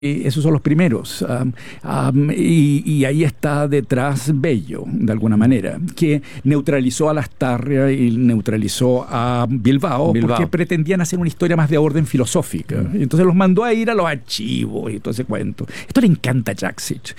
Esos son los primeros. Y ahí está detrás Bello, de alguna manera, que neutralizó a Lastarria y neutralizó a Bilbao, porque pretendían hacer una historia más de orden filosófica. Entonces los mandó a ir a los archivos y todo ese cuento. Esto le encanta a Jaksic.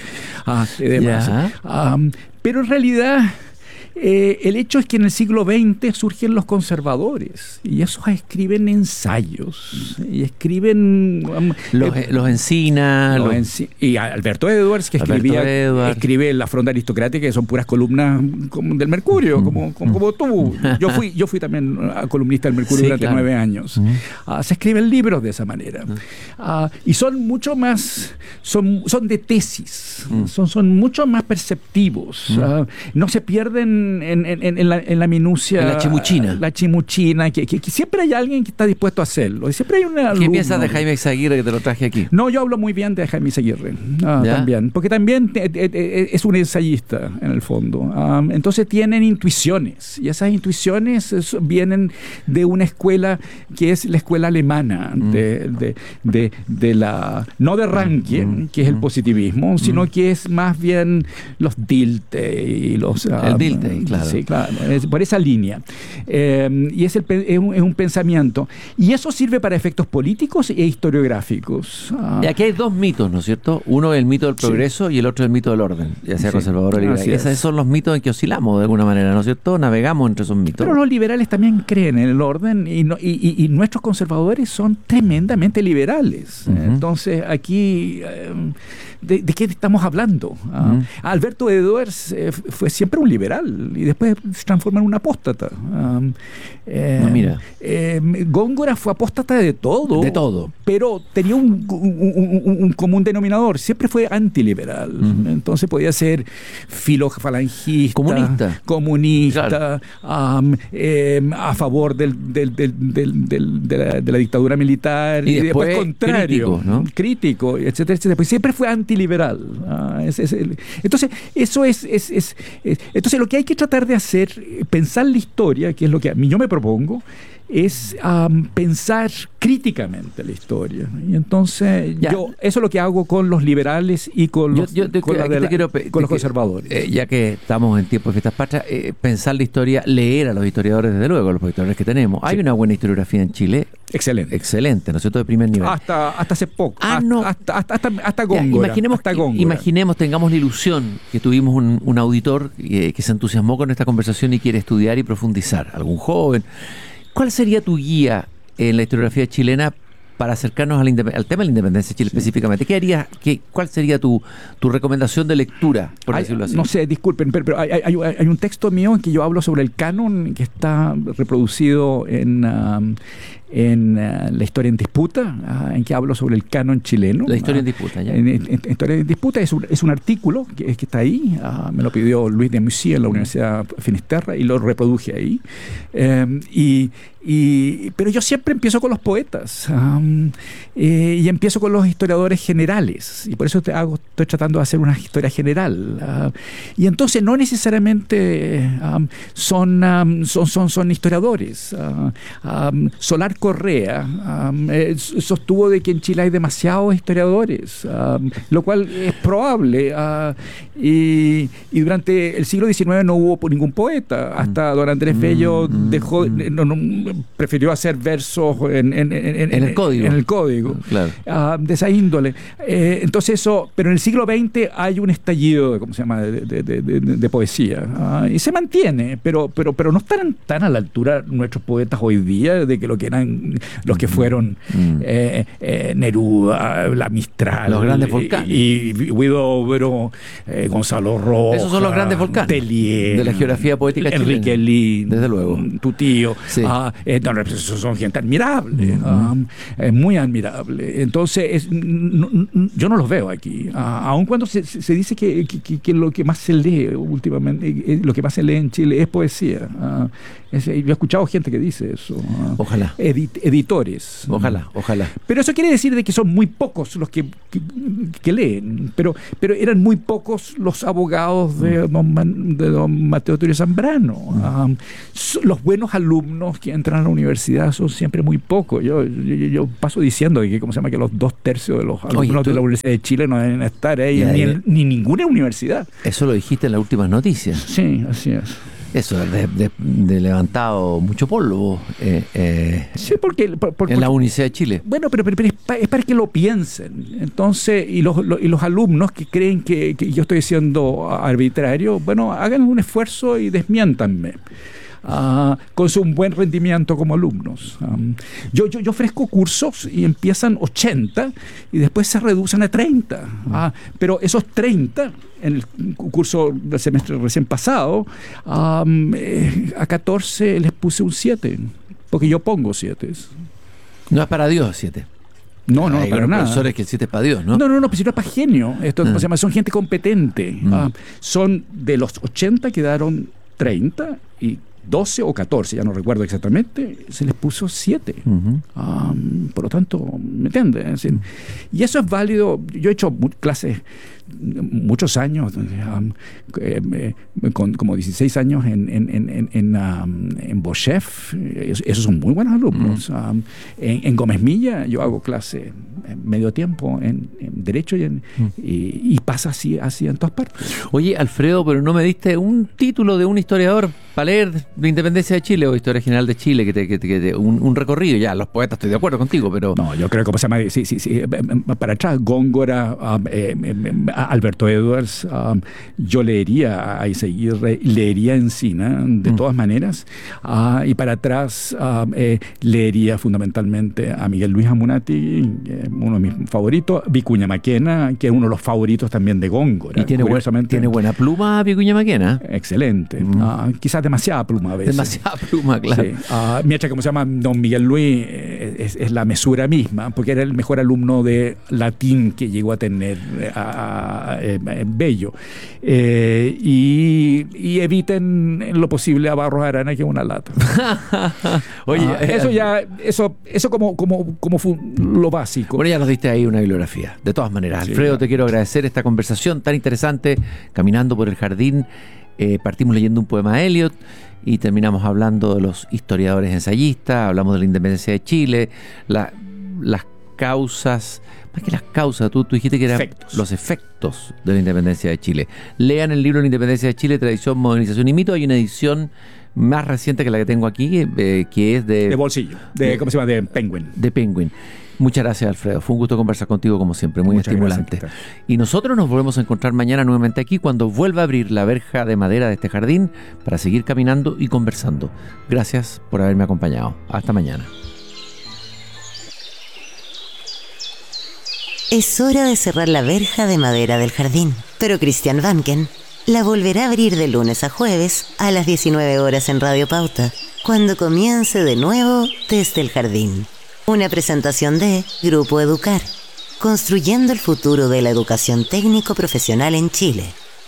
Pero en realidad... el hecho es que en el siglo XX surgen los conservadores y esos escriben ensayos y escriben los Encina y Alberto Edwards, que escribe La Fronda Aristocrática, que son puras columnas del Mercurio, como tú. Yo fui también columnista del Mercurio durante 9 años. Se escriben libros de esa manera. Y son mucho más, son de tesis, son mucho más perceptivos. No se pierden en la minucia, en la chimuchina, que siempre hay alguien que está dispuesto a hacerlo, y siempre hay una... ¿Qué piensas de Jaime Eizaguirre, que te lo traje aquí? No, yo hablo muy bien de Jaime Eizaguirre también, porque también es un ensayista en el fondo. Entonces tienen intuiciones, y esas intuiciones vienen de una escuela que es la escuela alemana, de la, no de Ranke, que es el positivismo, sino que es más bien los Dilthey y los... el Dilthey, claro. Sí, claro, es por esa línea. Y es un pensamiento. Y eso sirve para efectos políticos e historiográficos. Y aquí hay dos mitos, ¿no es cierto? Uno es el mito del progreso y el otro es el mito del orden, ya sea conservador o liberal. Esos son los mitos en que oscilamos de alguna manera, ¿no es cierto? Navegamos entre esos mitos. Pero los liberales también creen en el orden y nuestros conservadores son tremendamente liberales. Entonces, aquí... ¿De qué estamos hablando? Alberto Edwards fue siempre un liberal y después se transforma en un apóstata. Góngora fue apóstata de todo. Pero tenía un común denominador. Siempre fue antiliberal. Entonces podía ser filofalangista, comunista, a favor de la dictadura militar y después contrario, crítico, etcétera, etcétera. Pues siempre fue antiliberal. Entonces, entonces lo que hay que tratar de hacer, pensar la historia, que es lo que a mí yo me propongo, es pensar críticamente la historia. Y entonces eso es lo que hago con los liberales y con los conservadores. Ya que estamos en tiempo de fiestas patrias, pensar la historia, leer a los historiadores, desde luego, a los historiadores que tenemos. Hay una buena historiografía en Chile. Excelente, ¿no es cierto? De primer nivel. Hasta hace poco. Hasta Góngora. Imaginemos, tengamos la ilusión que tuvimos un auditor que se entusiasmó con esta conversación y quiere estudiar y profundizar. Algún joven. ¿Cuál sería tu guía en la historiografía chilena para acercarnos al tema de la independencia de Chile específicamente? ¿Cuál sería tu recomendación de lectura, por decirlo así? No sé, disculpen, pero hay un texto mío en que yo hablo sobre el canon que está reproducido en La Historia en Disputa, en que hablo sobre el canon chileno. La Historia en Disputa, ya. En Historia en Disputa es un artículo que está ahí, me lo pidió Luis de Mussy en la Universidad Finisterra y lo reproduje ahí. Pero yo siempre empiezo con los poetas y empiezo con los historiadores generales, y por eso estoy tratando de hacer una historia general. Y entonces no necesariamente son historiadores. Solar Correa sostuvo de que en Chile hay demasiados historiadores, lo cual es probable. Y durante el siglo XIX no hubo ningún poeta, hasta don Andrés Bello prefirió hacer versos en el código, claro. De esa índole. Entonces pero en el siglo XX hay un estallido de poesía, y se mantiene, pero no están tan a la altura nuestros poetas hoy día de que lo que eran los que fueron Neruda, la Mistral, los grandes volcanes, y Huidobro, Gonzalo Rojas, esos son los grandes volcanes Tellier, de la geografía poética chilena. Enrique Lin, desde luego, tu tío. Sí. Son gente admirable, muy admirable. Entonces, yo no los veo aquí. Aun cuando se dice que lo que más se lee últimamente, lo que más se lee en Chile es poesía. Yo he escuchado gente que dice eso. Ojalá. Editores. Ojalá. Pero eso quiere decir de que son muy pocos los que leen. Pero eran muy pocos los abogados de don Mateo Tulio Zambrano. Los buenos alumnos que entran a la universidad son siempre muy pocos. Yo paso diciendo que, ¿cómo se llama? Que los 2/3 de los alumnos de la Universidad de Chile no deben estar ahí ni ninguna universidad. Eso lo dijiste en las últimas noticias. Sí, así es. Eso, de levantado mucho polvo sí, porque en la Universidad de Chile. Bueno, pero es para que lo piensen. Entonces, y los alumnos que creen que yo estoy siendo arbitrario, bueno, hagan un esfuerzo y desmiéntanme. Con un buen rendimiento como alumnos. Yo ofrezco cursos y empiezan 80 y después se reducen a 30. Pero esos 30, en el curso del semestre recién pasado, a 14 les puse un 7, porque yo pongo 7. No es para Dios 7. No, para nada. Profesores que el 7 es para Dios, ¿no? No, pues si no es para genio. Esto ¿cómo se llama? Son gente competente. Son de los 80 quedaron 30 y 12 o 14, ya no recuerdo exactamente, se les puso 7. Por lo tanto, ¿me entiendes? Y eso es válido. Yo he hecho clases muchos años, con como 16 años en Bochef. Esos son muy buenos alumnos. En Gómez Milla yo hago clase medio tiempo en Derecho y pasa así en todas partes. Oye, Alfredo, pero no me diste un título de un historiador para leer de Independencia de Chile o Historia General de Chile, que un recorrido. Ya, los poetas, estoy de acuerdo contigo, pero... No, yo creo que, ¿cómo se llama? Sí, para atrás, Góngora, Alberto Edwards, yo leería a Izaguirre, leería Encina, de todas maneras, y para atrás leería fundamentalmente a Miguel Luis Amunati, uno de mis favoritos, Vicuña Maquena, que es uno de los favoritos también de Góngora. Y tiene buena pluma Vicuña Maquena. Excelente. Quizás demasiada pluma a veces. Demasiada pluma, claro. Sí. Mientras, como se llama, don Miguel Luis es la mesura misma, porque era el mejor alumno de latín que llegó a tener Bello. Y eviten en lo posible a Barros Arana, que es una lata. Oye, eso como lo básico. Bueno, ya nos diste ahí una bibliografía. De todas maneras, Alfredo, te quiero agradecer esta conversación tan interesante, caminando por el jardín. Partimos leyendo un poema de Eliot y terminamos hablando de los historiadores ensayistas, hablamos de la independencia de Chile, las causas, más que las causas, tú dijiste que eran los efectos de la independencia de Chile. Lean el libro La Independencia de Chile, Tradición, Modernización y Mito. Hay una edición más reciente que la que tengo aquí, que es de bolsillo, ¿cómo se llama? De Penguin. De Penguin. Muchas gracias, Alfredo. Fue un gusto conversar contigo como siempre, muy estimulante. Gracias. Y nosotros nos volvemos a encontrar mañana nuevamente aquí cuando vuelva a abrir la verja de madera de este jardín para seguir caminando y conversando. Gracias por haberme acompañado. Hasta mañana. Es hora de cerrar la verja de madera del jardín, pero Christian Vanken la volverá a abrir de lunes a jueves a las 19 horas en Radio Pauta, cuando comience de nuevo Desde el Jardín. Una presentación de Grupo Educar, construyendo el futuro de la educación técnico-profesional en Chile.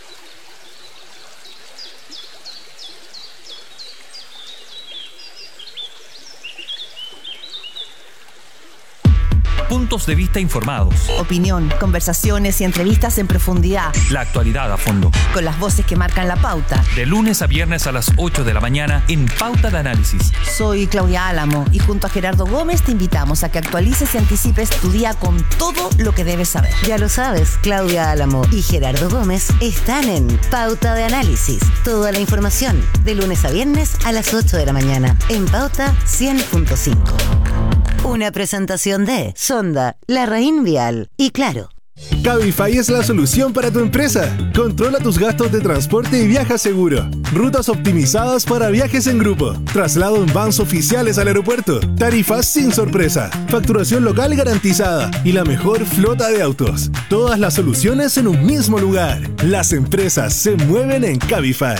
Puntos de vista informados. Opinión, conversaciones y entrevistas en profundidad. La actualidad a fondo. Con las voces que marcan la pauta. De lunes a viernes a las 8 de la mañana en Pauta de Análisis. Soy Claudia Álamo y junto a Gerardo Gómez te invitamos a que actualices y anticipes tu día con todo lo que debes saber. Ya lo sabes, Claudia Álamo y Gerardo Gómez están en Pauta de Análisis. Toda la información de lunes a viernes a las 8 de la mañana en Pauta 100.5. Una presentación de Sonda, Larraín Vial y Claro. Cabify es la solución para tu empresa. Controla tus gastos de transporte y viaja seguro. Rutas optimizadas para viajes en grupo. Traslado en vans oficiales al aeropuerto. Tarifas sin sorpresa. Facturación local garantizada. Y la mejor flota de autos. Todas las soluciones en un mismo lugar. Las empresas se mueven en Cabify.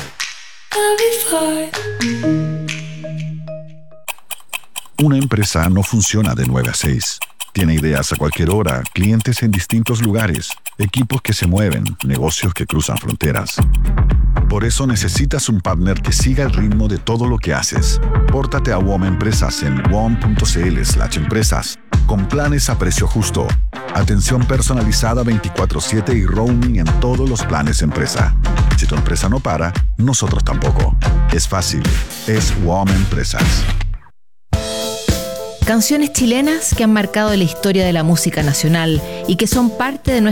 Una empresa no funciona de 9 a 6. Tiene ideas a cualquier hora, clientes en distintos lugares, equipos que se mueven, negocios que cruzan fronteras. Por eso necesitas un partner que siga el ritmo de todo lo que haces. Pórtate a WOM Empresas en wom.cl/empresas, con planes a precio justo, atención personalizada 24/7 y roaming en todos los planes empresa. Si tu empresa no para, nosotros tampoco. Es fácil, es WOM Empresas. Canciones chilenas que han marcado la historia de la música nacional y que son parte de nuestra